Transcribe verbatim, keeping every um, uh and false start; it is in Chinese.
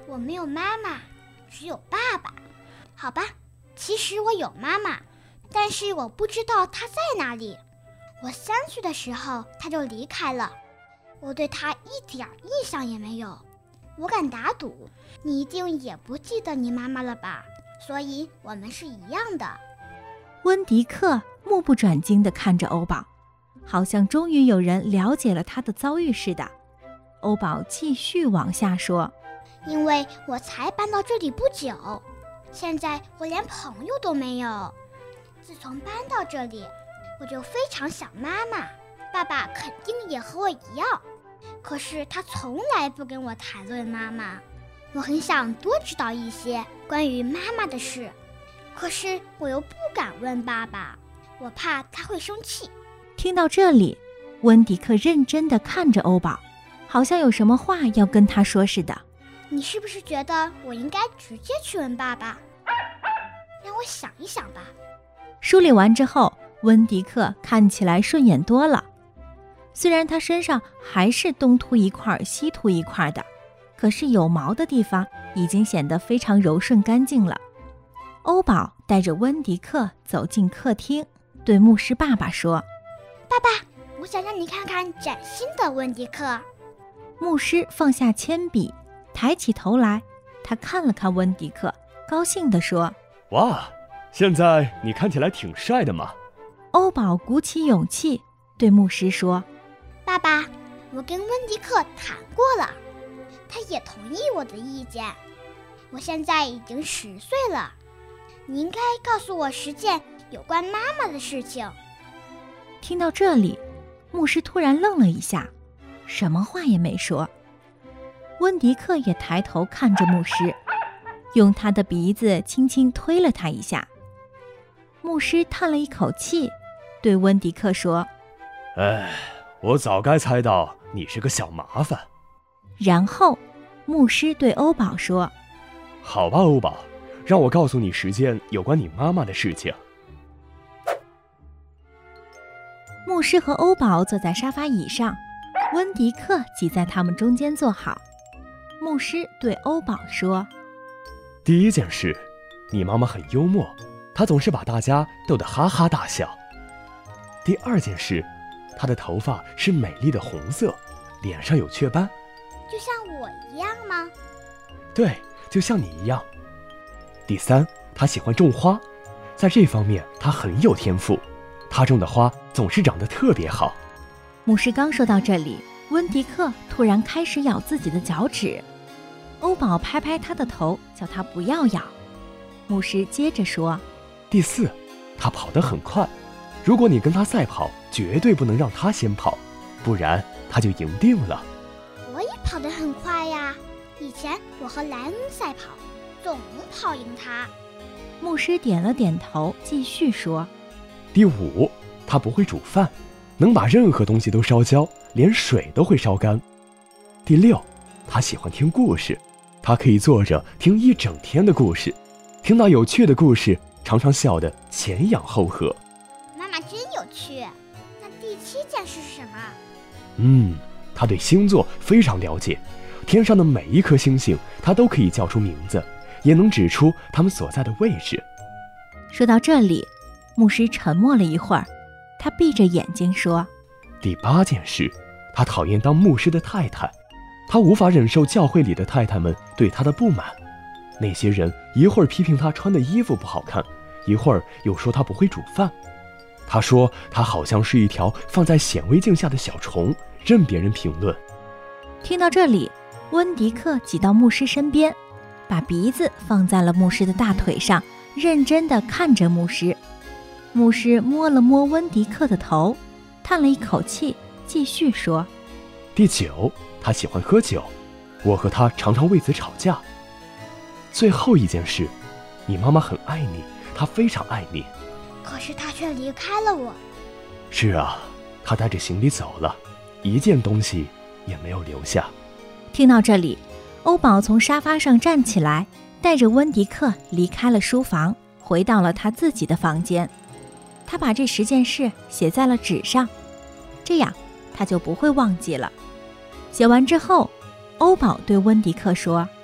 我没有妈妈，只有爸爸。好吧，其实我有妈妈，但是我不知道她在哪里。我三岁的时候她就离开了，我对她一点印象也没有。我敢打赌，你一定也不记得你妈妈了吧？所以我们是一样的。 温迪克目不转睛地看着欧宝，好像终于有人了解了他的遭遇似的。欧宝继续往下说， 因为我才搬到这里不久，现在我连朋友都没有。自从搬到这里，我就非常想妈妈，爸爸肯定也和我一样，可是他从来不跟我谈论妈妈。我很想多知道一些关于妈妈的事，可是我又不敢问爸爸，我怕他会生气。 听到这里，温迪克认真地看着欧宝，好像有什么话要跟他说似的。 你是不是觉得我应该直接去问爸爸？让我想一想吧。 梳理完之后，温迪克看起来顺眼多了。虽然他身上还是东秃一块西秃一块的，可是有毛的地方已经显得非常柔顺干净了。欧宝带着温迪克走进客厅，对牧师爸爸说： 爸爸，我想让你看看崭新的温迪克。 牧师放下铅笔，抬起头来，他看了看温迪克，高兴地说： 哇，现在你看起来挺帅的嘛。 欧宝鼓起勇气对牧师说： 爸爸，我跟温迪克谈过了，他也同意我的意见。我现在已经十岁了，你应该告诉我十件有关妈妈的事情。 听到这里，牧师突然愣了一下，什么话也没说。温迪克也抬头看着牧师，用他的鼻子轻轻推了他一下。牧师叹了一口气，对温迪克说： 哎，我早该猜到你是个小麻烦。 然后牧师对欧宝说： 好吧，欧宝，让我告诉你十件有关你妈妈的事情。 牧师和欧宝坐在沙发椅上，温迪克挤在他们中间坐好。牧师对欧宝说： 第一件事，你妈妈很幽默，她总是把大家逗得哈哈大笑。第二件事，她的头发是美丽的红色，脸上有雀斑。 就像我一样吗？ 对，就像你一样。第三，她喜欢种花，在这方面她很有天赋，她种的花总是长得特别好。 牧师刚说到这里，温迪克突然开始咬自己的脚趾。欧宝拍拍他的头，叫他不要咬。牧师接着说： 第四，他跑得很快，如果你跟他赛跑，绝对不能让他先跑，不然他就赢定了。 我也跑得很快呀，以前我和莱恩赛跑，总能跑赢他。 牧师点了点头，继续说： 第五，他不会煮饭，能把任何东西都烧焦，连水都会烧干。第六，他喜欢听故事，他可以坐着听一整天的故事，听到有趣的故事，常常笑得前仰后合。 妈妈真有趣。那第七件事是什么？ 嗯，他对星座非常了解，天上的每一颗星星他都可以叫出名字，也能指出它们所在的位置。 说到这里，牧师沉默了一会儿，他闭着眼睛说： 第八件事，他讨厌当牧师的太太，他无法忍受教会里的太太们对他的不满。那些人一会儿批评他穿的衣服不好看，一会儿又说他不会煮饭。他说他好像是一条放在显微镜下的小虫，任别人评论。 听到这里，温迪克挤到牧师身边，把鼻子放在了牧师的大腿上，认真地看着牧师。牧师摸了摸温迪克的头，叹了一口气，继续说： 第九，他喜欢喝酒，我和他常常为此吵架。最后一件事，你妈妈很爱你，她非常爱你。 可是她却离开了我。 是啊，她带着行李走了，一件东西也没有留下。 听到这里，欧宝从沙发上站起来，带着温迪克离开了书房，回到了他自己的房间。他把这十件事写在了纸上，这样他就不会忘记了。写完之后，欧宝对温迪克说：